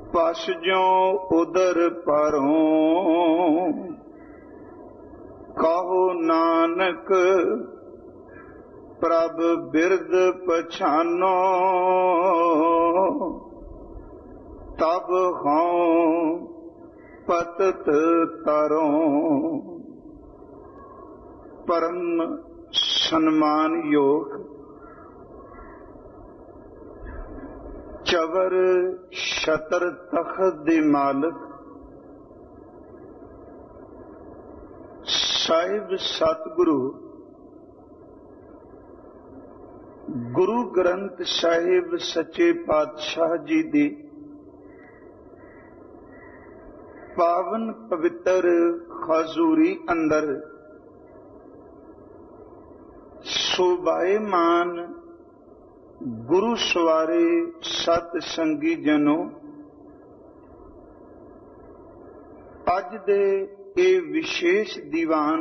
ਪਸ ਜਿਉ ਉਦਰ ਪਰੋਂ, ਕਹੋ ਨਾਨਕ ਪ੍ਰਭ ਬਿਰਦ ਪਛਾਨੋ, ਤਬ ਹਉ ਪਤਤ ਤਰੋਂ। ਪਰਮ ਸਨਮਾਨ ਯੋਗ ਚਵਰ ਛਤਰ ਤਖਤ ਦੇ ਮਾਲਕ ਸਾਹਿਬ ਸਤਿਗੁਰੂ ਗੁਰੂ ਗ੍ਰੰਥ ਸਾਹਿਬ ਸੱਚੇ ਪਾਤਸ਼ਾਹ ਜੀ ਦੀ ਪਾਵਨ ਪਵਿੱਤਰ ਹਜ਼ੂਰੀ ਅੰਦਰ ਸ਼ੋਭਾਇਮਾਨ ਗੁਰੂ ਸਵਾਰੇ ਸਤ ਸੰਗੀ ਜਨੋ, ਅੱਜ ਦੇ ਇਹ ਵਿਸ਼ੇਸ਼ ਦੀਵਾਨ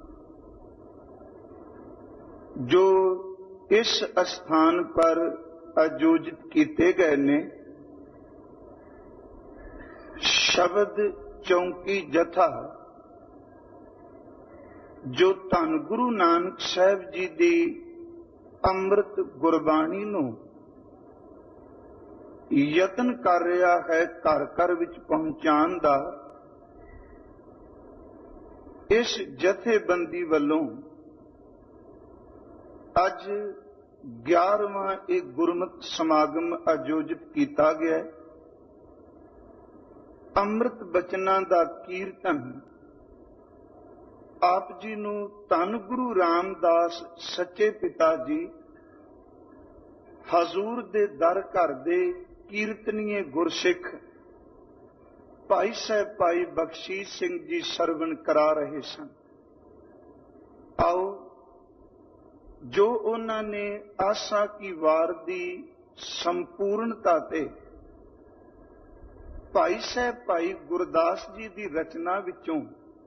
ਜੋ ਇਸ ਸਥਾਨ ਪਰ ਆਯੋਜਿਤ ਕੀਤੇ ਗਏ ਨੇ, ਸ਼ਬਦ ਚੌਂਕੀ ਜਥਾ ਜੋ ਧੰਨ ਗੁਰੂ ਨਾਨਕ ਸਾਹਿਬ ਜੀ ਦੀ ਅੰਮ੍ਰਿਤ ਗੁਰਬਾਣੀ ਨੂੰ ਯਤਨ ਕਰ ਰਿਹਾ ਹੈ ਘਰ ਘਰ ਵਿੱਚ ਪਹੁੰਚਾਉਣ ਦਾ, ਇਸ ਜਥੇਬੰਦੀ ਵੱਲੋਂ ਅੱਜ 11ਵਾਂ ਇਹ ਗੁਰਮਤਿ ਸਮਾਗਮ ਆਯੋਜਿਤ ਕੀਤਾ ਗਿਆ ਹੈ। ਅੰਮ੍ਰਿਤ ਬਚਨਾਂ ਦਾ ਕੀਰਤਨ ਆਪ ਜੀ ਨੂੰ ਧੰਨ ਗੁਰੂ ਰਾਮਦਾਸ ਸੱਚੇ ਪਿਤਾ ਜੀ ਹਜ਼ੂਰ ਦੇ ਦਰ ਘਰ ਦੇ ਕੀਰਤਨੀਏ ਗੁਰਸਿੱਖ ਭਾਈ ਸਾਹਿਬ ਭਾਈ ਬਖਸ਼ੀਸ਼ ਸਿੰਘ ਜੀ ਸਰਵਣ ਕਰਾ ਰਹੇ ਸਨ। ਆਓ ਜੋ ਉਹਨਾਂ ਨੇ ਆਸਾ ਕੀ ਵਾਰ ਦੀ ਸੰਪੂਰਨਤਾ ਤੇ ਭਾਈ ਸਾਹਿਬ ਭਾਈ ਗੁਰਦਾਸ ਜੀ ਦੀ ਰਚਨਾ ਵਿੱਚੋਂ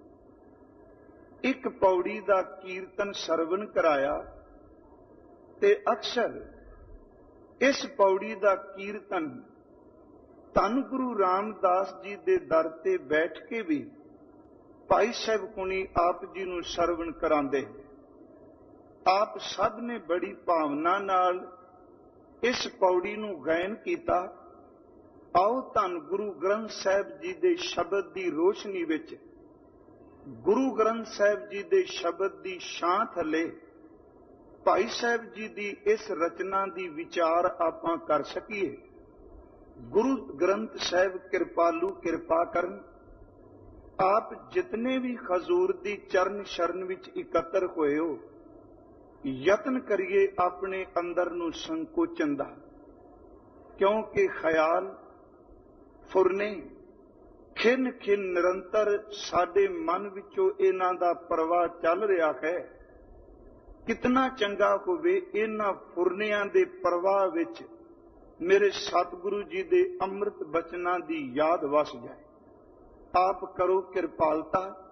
ਇੱਕ ਪੌੜੀ ਦਾ ਕੀਰਤਨ ਸਰਵਣ ਕਰਾਇਆ, ਤੇ ਅਕਸਰ ਇਸ ਪੌੜੀ ਦਾ ਕੀਰਤਨ ਧੰਨ ਗੁਰੂ ਰਾਮਦਾਸ ਜੀ ਦੇ ਦਰ ਤੇ ਬੈਠ ਕੇ ਵੀ ਭਾਈ ਸਾਹਿਬ ਕੁਣੀ ਆਪ ਜੀ ਨੂੰ ਸਰਵਣ ਕਰਾਉਂਦੇ। ਆਪ ਸਭ ਨੇ ਬੜੀ ਭਾਵਨਾ ਨਾਲ ਇਸ ਪੌੜੀ ਨੂੰ ਗਾਇਨ ਕੀਤਾ। ਆਓ ਧੰਨ ਗੁਰੂ ਗ੍ਰੰਥ ਸਾਹਿਬ ਜੀ ਦੇ ਸ਼ਬਦ ਦੀ ਰੋਸ਼ਨੀ ਵਿੱਚ, ਗੁਰੂ ਗ੍ਰੰਥ ਸਾਹਿਬ ਜੀ ਦੇ ਸ਼ਬਦ ਦੀ ਛਾਂ ਥੱਲੇ ਭਾਈ ਸਾਹਿਬ ਜੀ ਦੀ ਇਸ ਰਚਨਾ ਦੀ ਵਿਚਾਰ ਆਪਾਂ ਕਰ ਸਕੀਏ। ਗੁਰੂ ਗ੍ਰੰਥ ਸਾਹਿਬ ਕਿਰਪਾਲੂ ਕਿਰਪਾ ਕਰਨ। ਆਪ ਜਿਤਨੇ ਵੀ ਹਜ਼ੂਰ ਦੀ ਚਰਨ ਸ਼ਰਨ ਵਿੱਚ ਇਕੱਤਰ ਹੋਏ ਹੋ, ਯਤਨ ਕਰੀਏ ਆਪਣੇ ਅੰਦਰ ਨੂੰ ਸੰਕੋਚਨ ਦਾ, ਕਿਉਂਕਿ ਖਿਆਲ ਫੁਰਨੇ ਖਿੰਨ ਖਿੰਨ ਨਿਰੰਤਰ ਸਾਡੇ ਮਨ ਵਿੱਚੋਂ ਇਹਨਾਂ ਦਾ ਪ੍ਰਵਾਹ ਚੱਲ ਰਿਹਾ ਹੈ। ਕਿਤਨਾ ਚੰਗਾ ਹੋਵੇ ਇਹਨਾਂ ਫੁਰਨਿਆਂ ਦੇ ਪ੍ਰਵਾਹ ਵਿੱਚ ਮੇਰੇ ਸਤਿਗੁਰੂ ਜੀ ਦੇ ਅੰਮ੍ਰਿਤ ਬਚਨਾਂ ਦੀ ਯਾਦ ਵਸ ਜਾਏ। ਆਪ ਕਰੋ ਕਿਰਪਾਲਤਾ।